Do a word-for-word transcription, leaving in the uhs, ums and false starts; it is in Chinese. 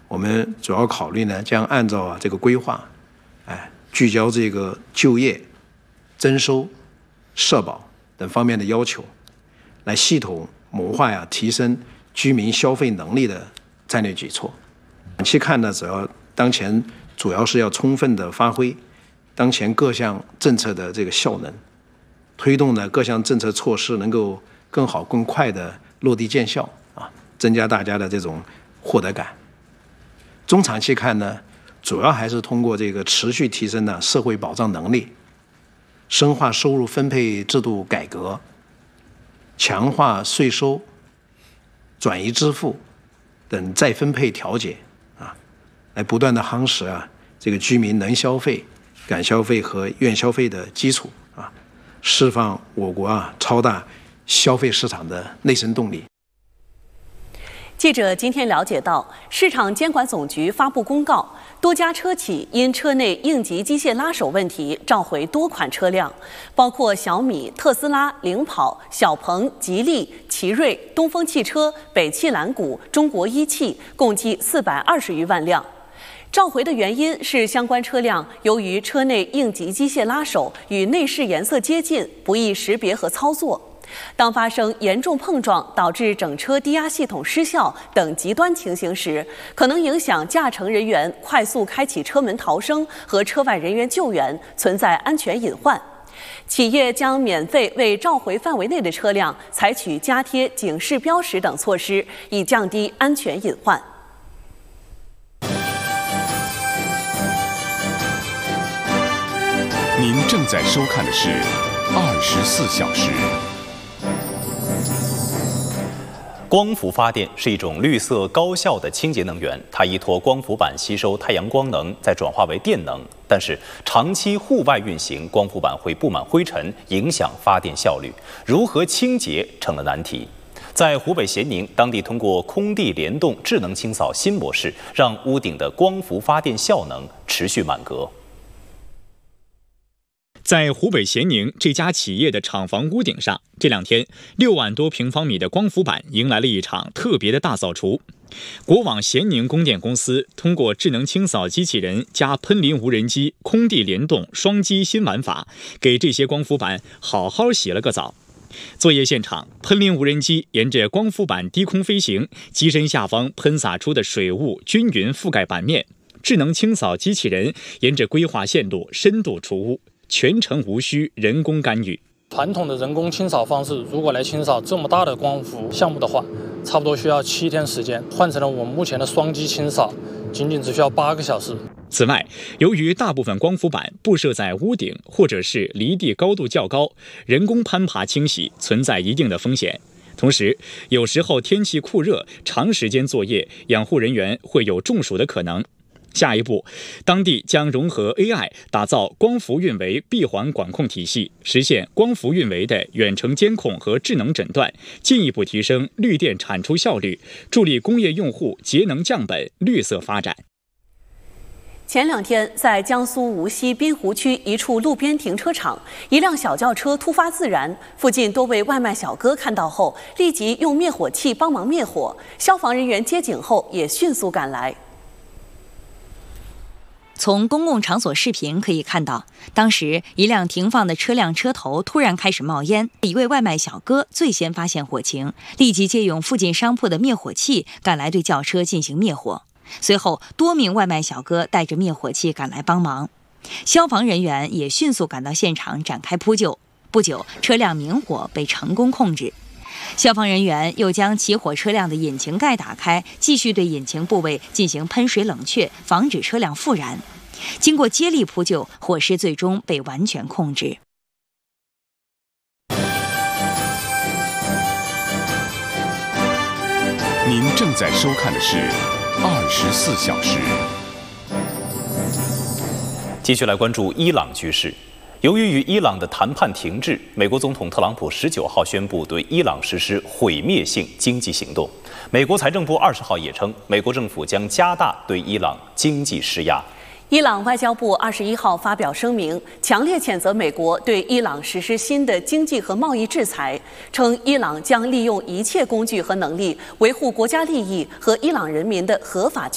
我们主要考虑呢，将按照啊这个规划，哎，聚焦这个就业、征收、社保等方面的要求，来系统谋划呀提升居民消费能力的战略举措。短期看呢，主要当前主要是要充分的发挥当前各项政策的这个效能，推动呢各项政策措施能够更好、更快的落地见效啊，增加大家的这种获得感。中长期看呢，主要还是通过这个持续提升的社会保障能力，深化收入分配制度改革，强化税收、转移支付等再分配调节啊，来不断的夯实啊这个居民能消费、敢消费和愿消费的基础啊，释放我国啊超大消费市场的内生动力。 记者今天了解到，市场监管总局发布公告，多家车企因车内应急机械拉手问题召回多款车辆，包括小米、特斯拉、领跑、小鹏、吉利、奇瑞、东风汽车、北汽蓝谷、中国一汽，共计四百二十余万辆。召回的原因是相关车辆由于车内应急机械拉手与内饰颜色接近，不易识别和操作。当发生严重碰撞导致整车低压系统失效等极端情形时，可能影响驾乘人员快速开启车门逃生和车外人员救援，存在安全隐患。企业将免费为召回范围内的车辆采取加贴警示标识等措施，以降低安全隐患。 您正在收看的是《二十四小时》。 光伏发电是一种绿色高效的清洁能源，它依托光伏板吸收太阳光能，再转化为电能。但是长期户外运行，光伏板会布满灰尘，影响发电效率。如何清洁成了难题。在湖北咸宁，当地通过空地联动智能清扫新模式，让屋顶的光伏发电效能持续满格。 在湖北咸宁这家企业的厂房屋顶上，这两天六万多平方米的光伏板迎来了一场特别的大扫除。国网咸宁供电公司通过智能清扫机器人加喷淋无人机空地联动双击新玩法，给这些光伏板好好洗了个澡。作业现场，喷淋无人机沿着光伏板低空飞行，机身下方喷洒出的水雾均匀覆盖板面，智能清扫机器人沿着规划线路深度除污，全程无需人工干预。 传统的人工清扫方式，如果来清扫这么大的光伏项目的话，差不多需要七天时间，换成了我们目前的双击清扫，仅仅只需要八个小时。 此外，由于大部分光伏板布设在屋顶或者是离地高度较高，人工攀爬清洗存在一定的风险。同时，有时候天气酷热，长时间作业，养护人员会有中暑的可能。下一步，当地将融合 A I， 打造光伏运维闭环管控体系，实现光伏运维的远程监控和智能诊断，进一步提升绿电产出效率，助力工业用户节能降本、绿色发展。 前两天，在江苏无锡滨湖区一处路边停车场，一辆小轿车突发自燃，附近多位外卖小哥看到后，立即用灭火器帮忙灭火，消防人员接警后也迅速赶来。 从公共场所视频可以看到，当时一辆停放的车辆车头突然开始冒烟，一位外卖小哥最先发现火情，立即借用附近商铺的灭火器赶来对轿车进行灭火。随后，多名外卖小哥带着灭火器赶来帮忙，消防人员也迅速赶到现场展开扑救。不久，车辆明火被成功控制。消防人员又将起火车辆的引擎盖打开，继续对引擎部位进行喷水冷却，防止车辆复燃。经过接力扑救，火势最终被完全控制。 您正在收看的是《二十四小时》。 继续来关注伊朗局势。由于与伊朗的谈判停滞，美国总统特朗普十九号宣布对伊朗实施毁灭性经济行动。美国财政部二十号也称，美国政府将加大对伊朗经济施压。 伊朗外交部二十一号发表声明，强烈谴责美国对伊朗实施新的经济和贸易制裁，称伊朗将利用一切工具和能力维护国家利益和伊朗人民的合法